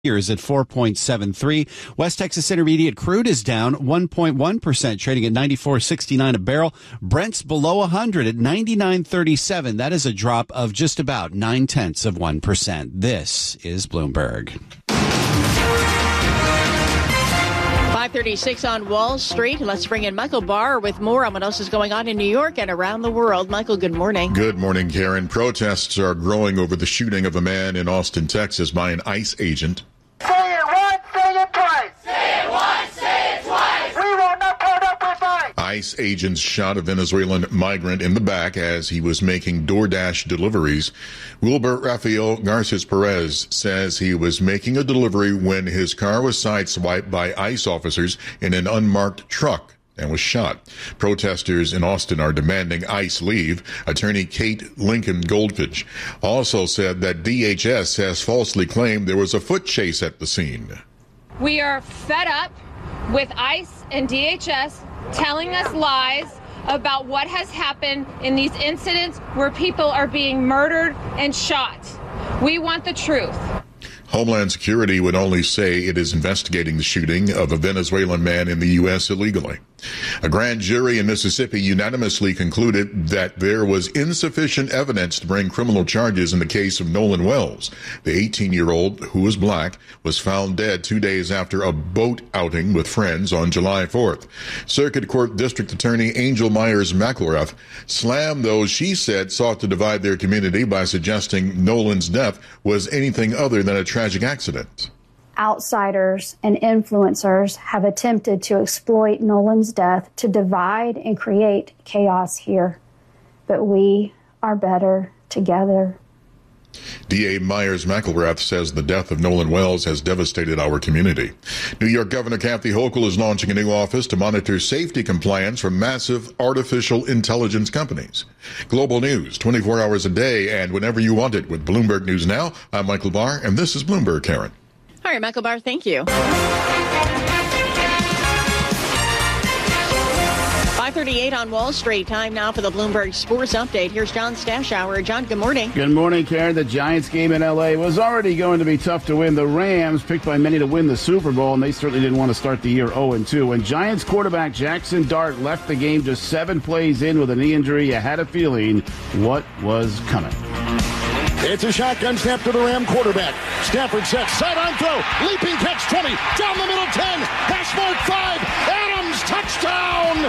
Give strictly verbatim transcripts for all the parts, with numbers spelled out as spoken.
is at four point seven three. West Texas Intermediate crude is down one point one percent, trading at ninety-four sixty-nine a barrel. Brent's below one hundred at ninety-nine thirty-seven. That is a drop of just about nine tenths of one percent. This is Bloomberg. five thirty-six on Wall Street. Let's bring in Michael Barr with more on what else is going on in New York and around the world. Michael, good morning. Good morning, Karen. Protests are growing over the shooting of a man in Austin, Texas by an ICE agent. Say it once, say it twice. Say it once, say it twice. We will not put up with ICE. ICE agents shot a Venezuelan migrant in the back as he was making DoorDash deliveries. Wilbur Rafael Garces Perez says he was making a delivery when his car was sideswiped by ICE officers in an unmarked truck and was shot. Protesters in Austin are demanding ICE leave. Attorney Kate Lincoln Goldfinch also said that D H S has falsely claimed there was a foot chase at the scene. We are fed up with ICE and D H S telling us lies about what has happened in these incidents where people are being murdered and shot. We want the truth. Homeland Security would only say it is investigating the shooting of a Venezuelan man in the U S illegally. A grand jury in Mississippi unanimously concluded that there was insufficient evidence to bring criminal charges in the case of Nolan Wells. The eighteen-year-old, who was black, was found dead two days after a boat outing with friends on July fourth. Circuit Court District Attorney Angel Myers McElrath slammed those she said sought to divide their community by suggesting Nolan's death was anything other than a tragic accident. Outsiders and influencers have attempted to exploit Nolan's death to divide and create chaos here. But we are better together. D A Myers McElrath says the death of Nolan Wells has devastated our community. New York Governor Kathy Hochul is launching a new office to monitor safety compliance from massive artificial intelligence companies. Global news, twenty-four hours a day and whenever you want it with Bloomberg News Now. I'm Michael Barr, and this is Bloomberg, Karen. All right, Michael Barr, thank you. five thirty-eight on Wall Street. Time now for the Bloomberg Sports Update. Here's John Stashower. John, good morning. Good morning, Karen. The Giants game in L A was already going to be tough to win. The Rams, picked by many to win the Super Bowl, and they certainly didn't want to start the year oh and two. When Giants quarterback Jackson Dart left the game just seven plays in with a knee injury, you had a feeling what was coming. It's a shotgun snap to the Ram quarterback. Stafford sets, sideline throw, leaping catch twenty, down the middle ten, hash mark five, Adams, touchdown!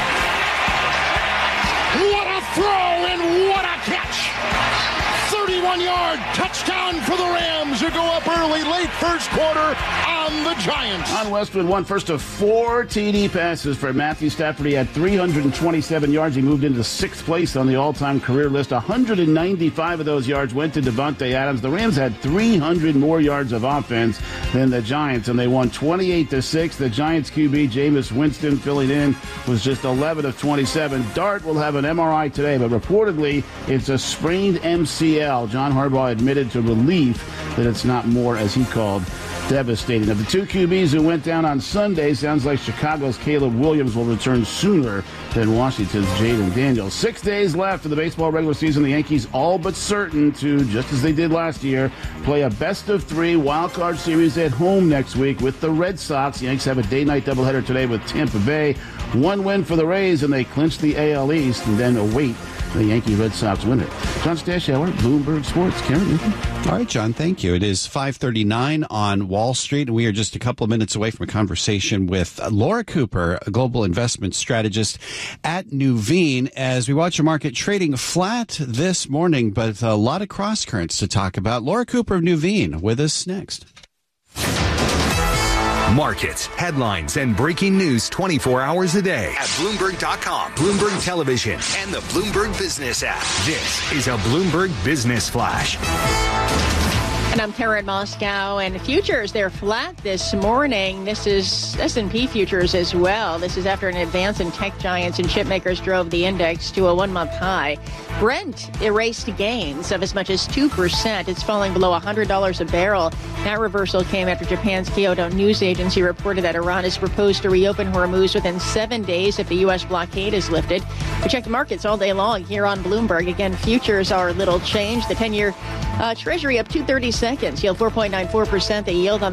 What a throw and what a catch! thirty-one yard touchdown for the Rams who go up early, late first quarter on the Giants. Ron Westwood won first of four T D passes for Matthew Stafford. He had three hundred twenty-seven yards. He moved into sixth place on the all-time career list. one hundred ninety-five of those yards went to Devontae Adams. The Rams had three hundred more yards of offense than the Giants, and they won twenty-eight to six. The Giants Q B, Jameis Winston, filling in, was just eleven of twenty-seven. Dart will have an M R I today, but reportedly it's a sprained M C L. John Harbaugh admitted to relief that it's not more, as he called, devastating. Of the two Q Bs who went down on Sunday, sounds like Chicago's Caleb Williams will return sooner than Washington's Jaden Daniels. Six days left of the baseball regular season. The Yankees all but certain to, just as they did last year, play a best-of-three wild-card series at home next week with the Red Sox. The Yankees have a day-night doubleheader today with Tampa Bay. One win for the Rays, and they clinch the A L East and then await the Yankee-Red Sox winner. John Stashower, Bloomberg Sports. Karen. All right, John, thank you. It is five thirty-nine on Wall Street, and we are just a couple of minutes away from a conversation with Laura Cooper, a global investment strategist at Nuveen, as we watch the market trading flat this morning, but a lot of cross currents to talk about. Laura Cooper of Nuveen with us next. Markets, headlines, and breaking news twenty-four hours a day at Bloomberg dot com, Bloomberg Television, and the Bloomberg Business app. This is a Bloomberg Business Flash. And I'm Karen Moscow, and futures, they're flat this morning. This is S and P futures as well. This is after an advance in tech giants and chip makers drove the index to a one-month high. Brent erased gains of as much as two percent. It's falling below one hundred dollars a barrel. That reversal came after Japan's Kyodo News Agency reported that Iran has proposed to reopen Hormuz within seven days if the U S blockade is lifted. We check the markets all day long here on Bloomberg. Again, futures are little change. The ten-year Uh, Treasury up two thirty seconds. Yield four point nine four percent. The yield on